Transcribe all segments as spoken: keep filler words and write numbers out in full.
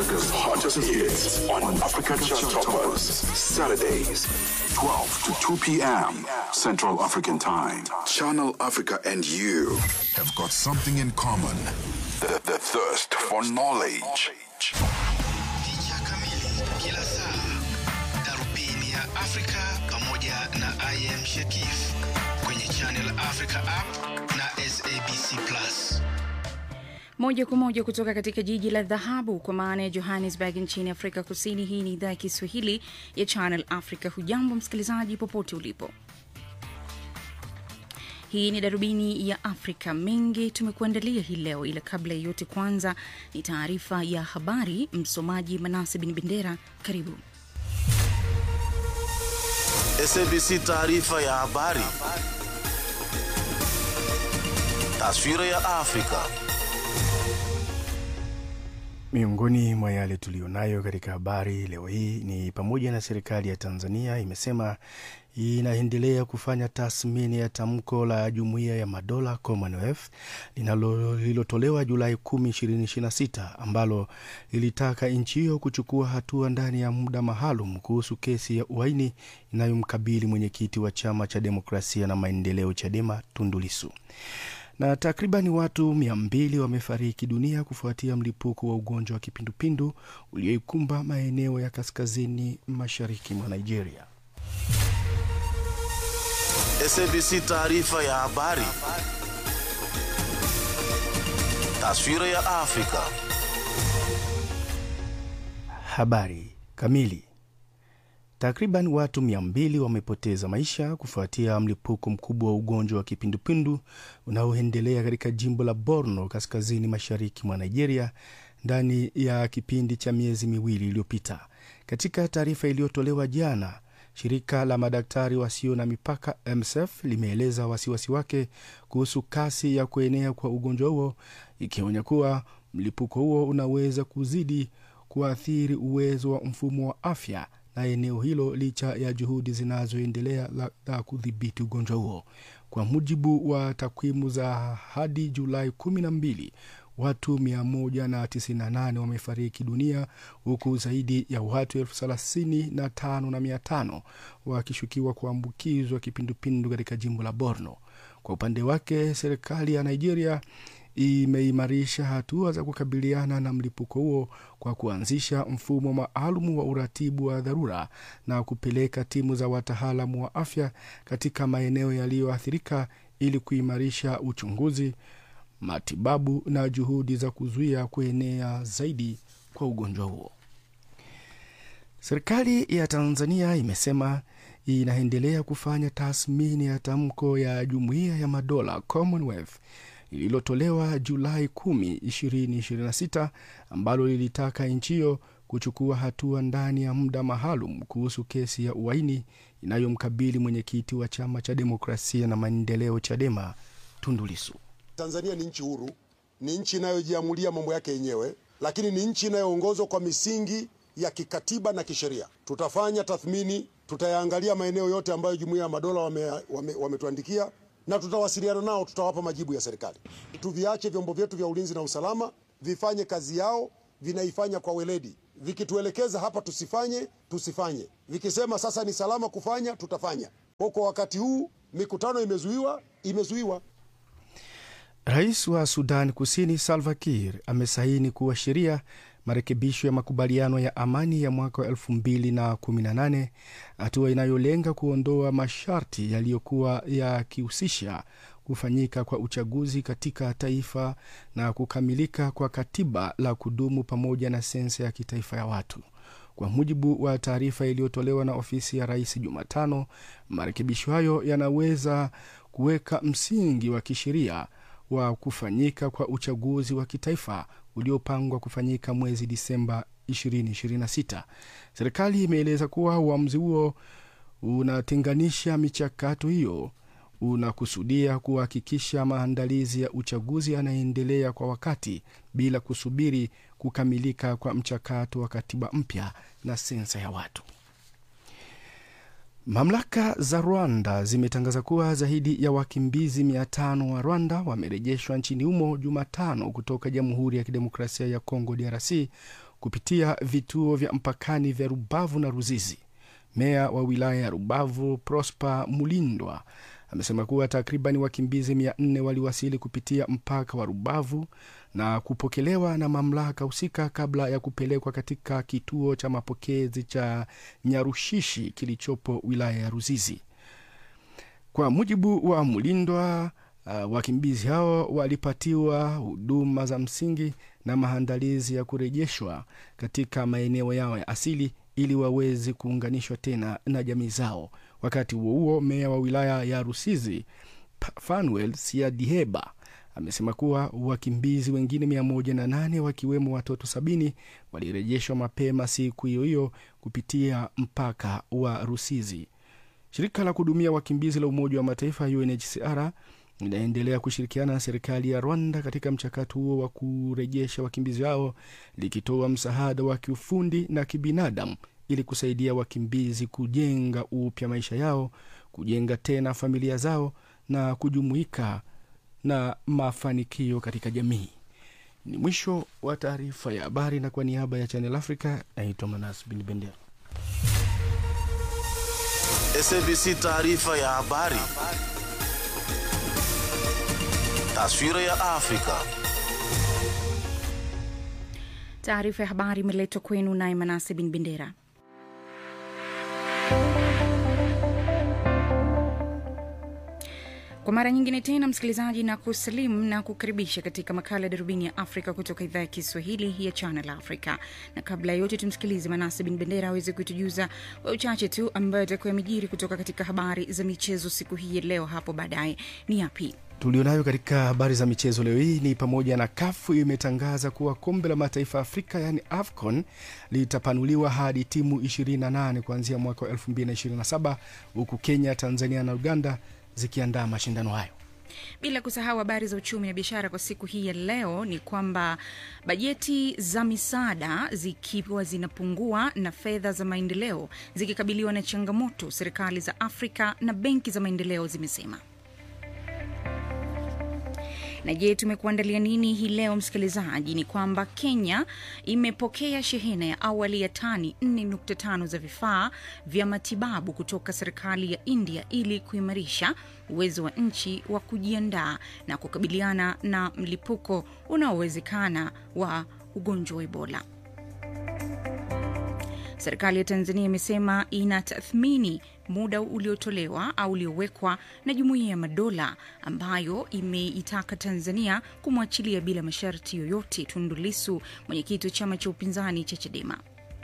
Africa's hottest hits on Africa Chart Toppers. Saturdays, twelve to two p.m. Central African Time. Channel Africa and you have got something in common. The, the thirst for knowledge. Picha kamili kila saa. Darubini ya Afrika pamoja na I am Shakif kwenye Channel Africa app na S A B C Plus. Moja kwa moja kutoka katika jiji la dhahabu kwa maana ya Johannesburg nchini Afrika Kusini. Hii ni idhaa ya Kiswahili ya Channel Africa. Hujambo msikilizaji popote ulipo. Hii ni darubini ya Afrika. Mengi tumekuandalia hii leo, ila kabla ya yote kwanza ni taarifa ya habari. Msomaji Manase bin Bendera, karibu. S A B C taarifa ya habari. Taswira ya Afrika. Miongoni mwa yale tulionayo katika habari leo hii ni pamoja na serikali ya Tanzania imesema inaendelea kufanya tathmini ya tamko la Jumuiya ya Madola Commonwealth linalotolewa Julai kumi, ishirini ishirini na sita ambalo lilitaka nchi hiyo kuchukua hatua ndani ya muda maalum kuhusu kesi ya uhaini inayomkabili mwenyekiti wa Chama cha Demokrasia na Maendeleo Chadema Tundu Lissu. Na takribani watu mia mbili wamefariki dunia kufuatia mlipuko wa ugonjwa wa kipindupindu ulioikumba maeneo ya kaskazini mashariki mwa Nigeria. S A B C taarifa ya habari. Taswira ya Afrika. Habari kamili. Takriban watu mia mbili wamepoteza maisha kufuatia mlipuko mkubwa wa ugonjwa wa kipindupindu unaoendelea katika jimbo la Borno kaskazini mashariki mwa Nigeria ndani ya kipindi cha miezi miwili iliyopita. Katika taarifa iliyotolewa jana, shirika la madaktari wasio na mipaka M S F limeeleza wasiwasi wake kuhusu kasi ya kuenea kwa ugonjwa huo, ikionya kuwa mlipuko huo unaweza kuzidi kuathiri uwezo wa mfumo wa afya na eneo hilo licha ya juhudi zinazoendelea la kudhibiti ugonjwa huo. Kwa mujibu wa takwimu za hadi Julai kumi na mbili, watu mia moja tisini na nane wamefariki dunia huku zaidi ya watu elfu thelathini na tano na mia tano wakishukiwa kuambukizwa kipindupindu katika jimbo la Borno. Kwa upande wake, serikali ya Nigeria imeimarisha hatua za kukabiliana na mlipuko huo kwa kuanzisha mfumo maalum wa uratibu wa dharura na kupeleka timu za wataalamu wa afya katika maeneo yaliyoathirika ili kuimarisha uchunguzi, matibabu na juhudi za kuzuia kuenea zaidi kwa ugonjwa huo. Serikali ya Tanzania imesema inaendelea kufanya tathmini ya tamko ya Jumuiya ya Madola Commonwealth lililotolewa Julai kumi, ishirini ishirini na sita ambalo lilitaka nchi hiyo kuchukua hatua ndani ya muda maalum kuhusu kesi ya uhaini inayomkabili mwenyekiti wa Chama cha Demokrasia na Maendeleo Chadema Tundu Lissu. Tanzania ni nchi huru, ni nchi inayojiamulia mambo yake yenyewe, lakini ni nchi inayoongozwa kwa misingi ya kikatiba na kisheria. Tutafanya tathmini, tutayaangalia maeneo yote ambayo Jumuiya ya Madola wametuandikia wame, wame na tutawasiliana nao, tutawapa majibu ya serikali. Tuviache vyombo vyetu vya ulinzi na usalama vifanye kazi yao, vinaifanya kwa weledi. Vikituelekeza hapa tusifanye, tusifanye. Vikisema sasa ni salama kufanya, tutafanya. Kwa wakati huu mikutano imezuiwa, imezuiwa. Rais wa Sudan Kusini Salva Kiir amesaini kuwa sheria marekebisho ya makubaliano ya amani ya mwaka wa elfu mbili na kumi na nane, hatua inayolenga kuondoa masharti yaliyokuwa yakihusisha kufanyika kwa uchaguzi katika taifa na kukamilika kwa katiba la kudumu pamoja na sensa ya kitaifa ya watu. Kwa mujibu wa taarifa iliyotolewa na ofisi ya rais Jumatano, marekebisho hayo yanaweza kuweka msingi wa kisheria wa kufanyika kwa uchaguzi wa kitaifa uliopangwa kufanyika mwezi Disemba ishirini ishirini na sita. Serikali imeeleza kuwa uamuzi huo unatenganisha michakato hiyo, unakusudia kuhakikisha maandalizi ya uchaguzi yanaendelea kwa wakati bila kusubiri kukamilika kwa mchakato wa katiba mpya na sensa ya watu. Mamlaka za Rwanda zimetangaza kuwa zaidi ya wakimbizi mia tano wa Rwanda wamerejeshwa nchini humo Jumatano kutoka Jamhuri ya Kidemokrasia ya Kongo D R C kupitia vituo vya mpakani vya Rubavu na Ruzizi. Meya wa wilaya ya Rubavu, Prosper Mulindwa, amesema kuwa takriban wakimbizi mia nne waliwasili kupitia mpaka wa Rubavu na kupokelewa na mamlaka husika kabla ya kupelekwa katika kituo cha mapokezi cha Nyarushishi kilichopo wilaya ya Ruzizi. Kwa mujibu wa Mulindwa, uh, wakimbizi hao walipatiwa huduma za msingi na maandalizi ya kurejeshwa katika maeneo yao ya asili ili waweze kuunganishwa tena na jamii zao. Wakati huo huo, meya wa wilaya ya Rusizi, Fanuel Siadiheba, amesema kuwa wakimbizi wengine mia moja na nane wakiwemo watoto sabini walirejeshwa mapema siku hiyo hiyo kupitia mpaka wa Rusizi. Shirika la kuhudumia wakimbizi la Umoja wa Mataifa U N H C R linaendelea kushirikiana na serikali ya Rwanda katika mchakato huo wa kurejesha wakimbizi hao, likitoa msaada wa kiufundi na kibinadamu ili kusaidia wakimbizi kujenga upya maisha yao, kujenga tena familia zao na kujumuika na mafanikio katika jamii. Ni mwisho wa taarifa ya habari, na kwa niaba ya Channel Africa naitwa Manas bin Bendera. S A B C taarifa ya habari. Taswira ya Afrika. Taarifa ya habari imeletwa kwenu na Manas bin Bendera. Kwa mara nyingine tena msikilizaji, na kusalimu na kukaribisha katika makala Darubini ya Afrika kutoka idhaa ya Kiswahili ya Channel Africa. Na kabla yote tumsikilize Manas bin Bendera aweze kutujuza kwa uchache tu ambayo atakuwa yamejiri kutoka katika habari za michezo siku hii leo. Hapo baadaye ni yapi tulionayo katika habari za michezo leo hii? Ni pamoja na C A F imetangaza kuwa kombe la mataifa Afrika yani AFCON litapanuliwa hadi timu ishirini na nane kuanzia mwaka wa elfu mbili na ishirini na saba, huku Kenya, Tanzania na Uganda zikiandaa mashindano hayo. Bila kusahau habari za uchumi na biashara kwa siku hii ya leo ni kwamba bajeti za misaada zikiwa zinapungua na fedha za maendeleo zikikabiliwa na changamoto, serikali za Afrika na benki za maendeleo zimesema. Na je, tumekuandalia nini hii leo msikilizaji? Ni kwamba Kenya imepokea shehena ya awali ya tani nne nukta tano za vifaa vya matibabu kutoka serikali ya India ili kuimarisha uwezo wa nchi wa kujiandaa na kukabiliana na mlipuko unaowezekana wa ugonjwa wa Ebola. Serikali ya Tanzania imesema inatathmini muda uliotolewa au uliowekwa na Jumuiya ya Madola ambayo imeitaka Tanzania kumwachilia bila masharti yoyote Tundu Lissu, mwenyekiti wa chama cha upinzani cha Chadema.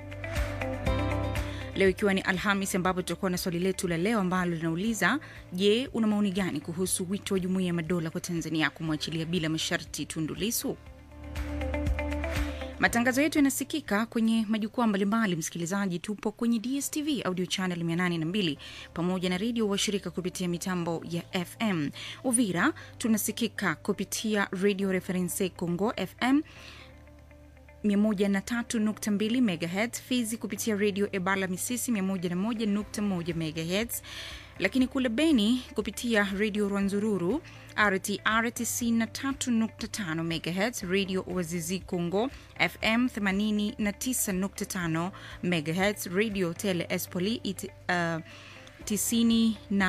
Leo ikiwa ni Alhamisi, ambapo tutakuwa na swali letu la leo ambalo linauliza, je, una maoni gani kuhusu wito wa Jumuiya ya Madola kwa Tanzania kumwachilia bila masharti Tundu Lissu? Matangazo yetu yanasikika kwenye majukwaa mbalimbali msikilizaji. Tupo kwenye D S T V audio channel mia nane na mbili pamoja na radio washirika kupitia mitambo ya F M. Uvira tunasikika kupitia Radio Reference Congo F M mia moja na tatu nukta mbili megahertz, Fizi kupitia Radio Ebala Misisi mia moja na moja nukta moja megahertz, lakini kule Beni kupitia Radio Rwanzururu R T R tisini na tatu nukta tano megahertz, Radio Wazizi Congo F M themanini na tisa nukta tano megahertz, Radio Tele Espoli it, uh, tisini na